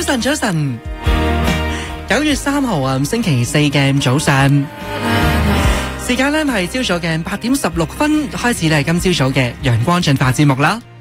晨，早晨，9月3號啊，星期四嘅早上，時間呢係朝早嘅8點16分，開始咧今朝早嘅陽光進化節目啦。